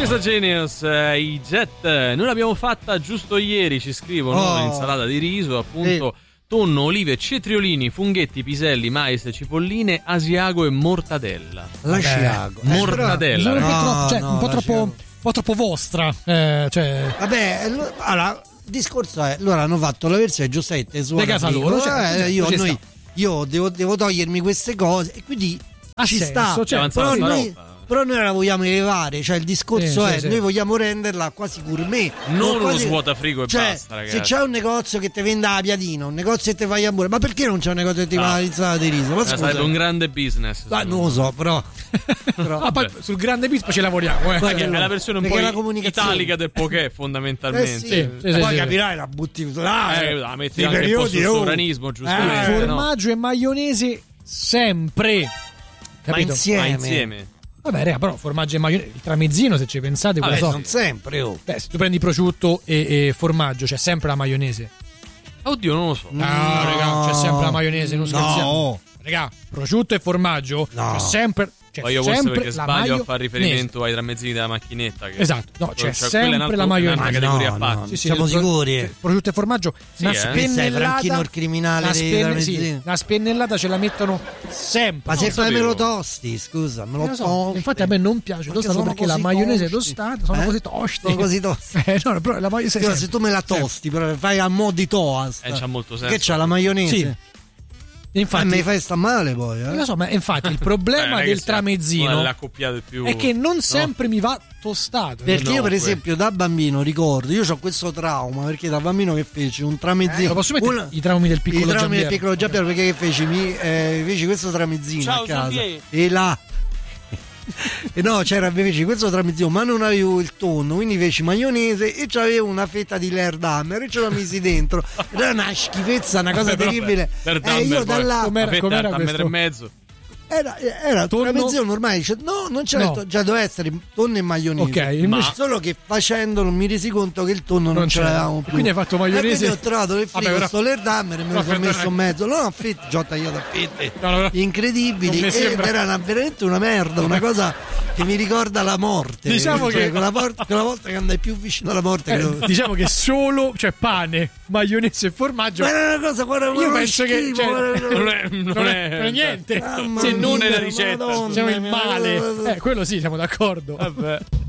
Teresa Genius, i Jet, noi l'abbiamo fatta giusto ieri, ci scrivono, l'insalata di riso, appunto, tonno, olive, cetriolini, funghetti, piselli, mais, cipolline, asiago e mortadella. L'asiago. Mortadella. Un po' troppo vostra. Cioè... Vabbè, allora, il discorso è, loro hanno fatto la versione giustamente su casa loro, io devo togliermi queste cose e quindi ci sta. Però noi la vogliamo elevare, cioè il discorso noi vogliamo renderla quasi gourmet, non uno svuotafrigo e basta, ragazzi. Se c'è un negozio che ti vende la piadina, un negozio che ti fa gli hamburger, ma perché non c'è un negozio che ti fa l'insalata di riso? Ma sarebbe un grande business. Non lo so, però poi sul grande business ci lavoriamo. È la versione un po' italica del poké, fondamentalmente. Poi capirai, la butti là, la metti anche un po' sul sovranismo, giustamente. Formaggio e maionese sempre, capito? Ma insieme. Vabbè, raga, però formaggio e maionese, il tramezzino, se ci pensate, non sempre. Se tu prendi prosciutto e formaggio, c'è sempre la maionese. Oddio, non lo so. No, raga, c'è sempre la maionese, non scherziamo. Raga, prosciutto e formaggio, c'è sempre. Ma io forse perché sbaglio a fare riferimento ai tramezzini della macchinetta. Esatto, c'è sempre la maionese. Una categoria a parte. Siamo sicuri. Prosciutto e formaggio, una spennellata. Il criminale la spennellata ce la mettono sempre. Ma se fai me lo tosti, scusa, me lo tosti. Infatti a me non piace tostato perché la maionese tostata sono così tosti. Sono così tosti. No, però la maionese se tu me la tosti, però fai a mo' di toast. C'ha molto senso. Che c'ha la maionese? Sì. Infatti, mi fai sta male poi. Lo so, ma infatti il problema del tramezzino è che non sempre mi va tostato. Perché io per esempio da bambino ricordo, io ho questo trauma perché da bambino che feci un tramezzino. Lo posso mettere i traumi del piccolo Giampiero? Perché che feci? Feci questo tramezzino a casa e là e no, feci questo tramezzino, ma non avevo il tonno, quindi feci maionese e c'avevo una fetta di Lerdhammer e ce la misi dentro. Era una schifezza, una cosa terribile. Io da là com'era questo? E mezzo. Era un tramezzino normale, dice, no, non c'era già doveva essere tonno e maionese. Solo che facendolo mi resi conto che il tonno non ce l'avevamo più. Quindi hai fatto maionese. E quindi ho trovato nel frigo sto Lerdhammer e me lo sono messo in mezzo. Già ho tagliato a fette incredibili era veramente una merda, una cosa che mi ricorda la morte. Diciamo che quella volta che andai più vicino alla morte diciamo che solo pane, maionese e formaggio. Ma era una cosa, io penso che non è niente. Se non è la ricetta, siamo il male. Quello sì, siamo d'accordo. Vabbè.